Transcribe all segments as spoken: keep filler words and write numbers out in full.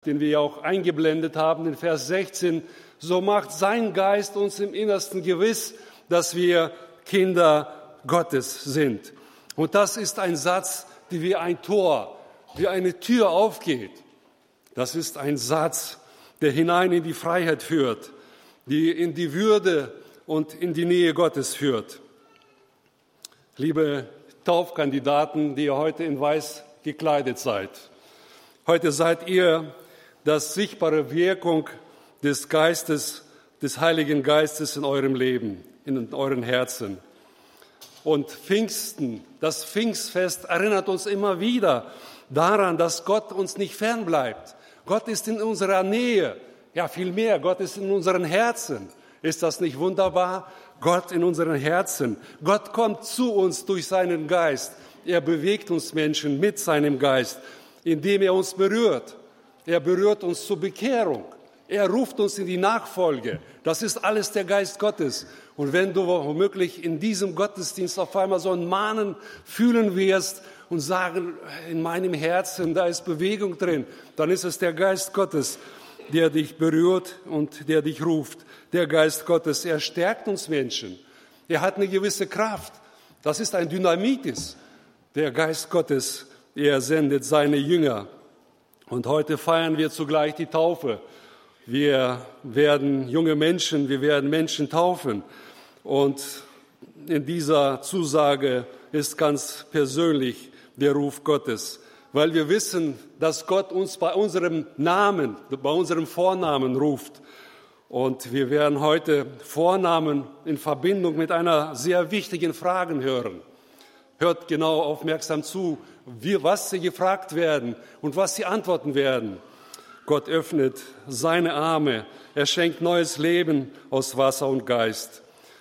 den wir ja auch eingeblendet haben, in Vers sechzehn, so macht sein Geist uns im Innersten gewiss, dass wir Kinder Gottes sind. Und das ist ein Satz, der wie ein Tor, wie eine Tür aufgeht. Das ist ein Satz, der hinein in die Freiheit führt, die in die Würde und in die Nähe Gottes führt. Liebe Taufkandidaten, die ihr heute in Weiß gekleidet seid, heute seid ihr das sichtbare Wirkung des Geistes, des Heiligen Geistes in eurem Leben, in euren Herzen. Und Pfingsten, das Pfingstfest erinnert uns immer wieder daran, dass Gott uns nicht fernbleibt. Gott ist in unserer Nähe. Ja, viel mehr, Gott ist in unseren Herzen. Ist das nicht wunderbar? Gott in unseren Herzen. Gott kommt zu uns durch seinen Geist. Er bewegt uns Menschen mit seinem Geist, indem er uns berührt. Er berührt uns zur Bekehrung. Er ruft uns in die Nachfolge. Das ist alles der Geist Gottes. Und wenn du womöglich in diesem Gottesdienst auf einmal so ein Mahnen fühlen wirst und sagen, in meinem Herzen, da ist Bewegung drin, dann ist es der Geist Gottes, der dich berührt und der dich ruft. Der Geist Gottes, er stärkt uns Menschen. Er hat eine gewisse Kraft. Das ist ein Dynamitis. Der Geist Gottes, er sendet seine Jünger. Und heute feiern wir zugleich die Taufe. Wir werden junge Menschen, wir werden Menschen taufen. Und in dieser Zusage ist ganz persönlich der Ruf Gottes, weil wir wissen, dass Gott uns bei unserem Namen, bei unserem Vornamen ruft. Und wir werden heute Vornamen in Verbindung mit einer sehr wichtigen Frage hören. Hört genau aufmerksam zu, wie, was Sie gefragt werden und was Sie antworten werden. Gott öffnet seine Arme, er schenkt neues Leben aus Wasser und Geist.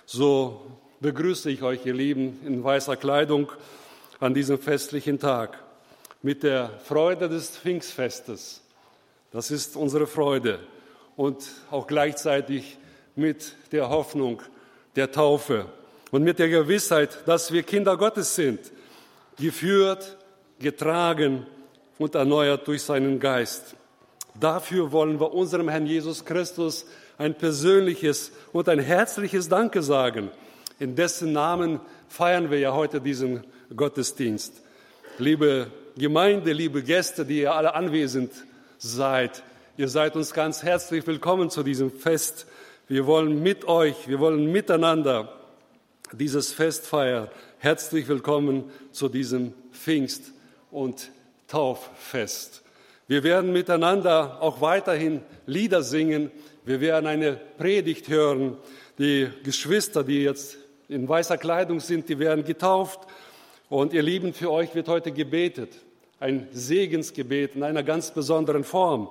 So begrüße ich euch, ihr Lieben, in weißer Kleidung an diesem festlichen Tag mit der Freude des Pfingstfestes. Das ist unsere Freude und auch gleichzeitig mit der Hoffnung der Taufe und mit der Gewissheit, dass wir Kinder Gottes sind, geführt, getragen und erneuert durch seinen Geist. Dafür wollen wir unserem Herrn Jesus Christus ein persönliches und ein herzliches Danke sagen. In dessen Namen feiern wir ja heute diesen Gottesdienst. Liebe Gemeinde, liebe Gäste, die ihr alle anwesend seid, ihr seid uns ganz herzlich willkommen zu diesem Fest. Wir wollen mit euch, wir wollen miteinander dieses Fest feiern. Herzlich willkommen zu diesem Pfingst- und Tauffest. Wir werden miteinander auch weiterhin Lieder singen. Wir werden eine Predigt hören. Die Geschwister, die jetzt in weißer Kleidung sind, die werden getauft. Und ihr Lieben, für euch wird heute gebetet. Ein Segensgebet in einer ganz besonderen Form.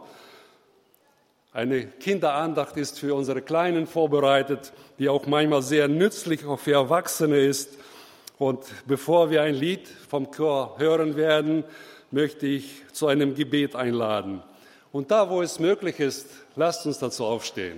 Eine Kinderandacht ist für unsere Kleinen vorbereitet, die auch manchmal sehr nützlich auch für Erwachsene ist. Und bevor wir ein Lied vom Chor hören werden, möchte ich zu einem Gebet einladen. Und da, wo es möglich ist, lasst uns dazu aufstehen.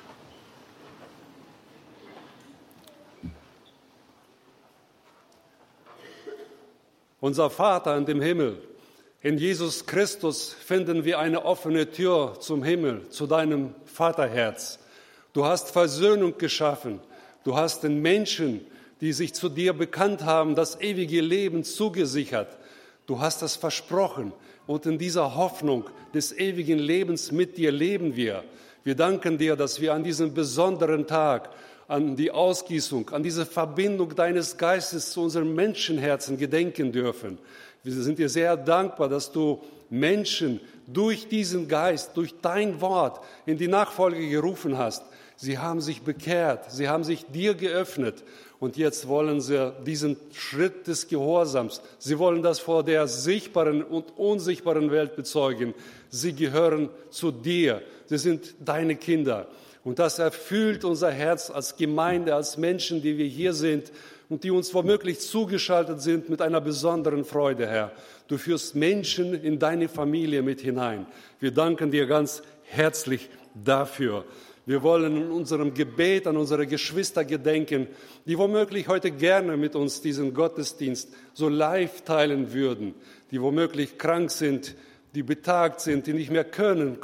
Unser Vater in dem Himmel, in Jesus Christus finden wir eine offene Tür zum Himmel, zu deinem Vaterherz. Du hast Versöhnung geschaffen. Du hast den Menschen, die sich zu dir bekannt haben, das ewige Leben zugesichert. Du hast das versprochen und in dieser Hoffnung des ewigen Lebens mit dir leben wir. Wir danken dir, dass wir an diesem besonderen Tag, an die Ausgießung, an diese Verbindung deines Geistes zu unserem Menschenherzen gedenken dürfen. Wir sind dir sehr dankbar, dass du Menschen durch diesen Geist, durch dein Wort in die Nachfolge gerufen hast. Sie haben sich bekehrt, sie haben sich dir geöffnet. Und jetzt wollen sie diesen Schritt des Gehorsams, sie wollen das vor der sichtbaren und unsichtbaren Welt bezeugen. Sie gehören zu dir, sie sind deine Kinder. Und das erfüllt unser Herz als Gemeinde, als Menschen, die wir hier sind und die uns womöglich zugeschaltet sind mit einer besonderen Freude, Herr. Du führst Menschen in deine Familie mit hinein. Wir danken dir ganz herzlich dafür. Wir wollen in unserem Gebet an unsere Geschwister gedenken, die womöglich heute gerne mit uns diesen Gottesdienst so live teilen würden, die womöglich krank sind, die betagt sind, die nicht mehr können,